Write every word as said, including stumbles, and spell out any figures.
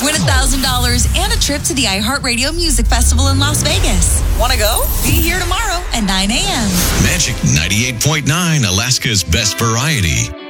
Win one thousand dollars and a trip to the iHeartRadio Music Festival in Las Vegas. Want to go? Be here tomorrow at nine a.m. Magic ninety-eight point nine, Alaska's best variety.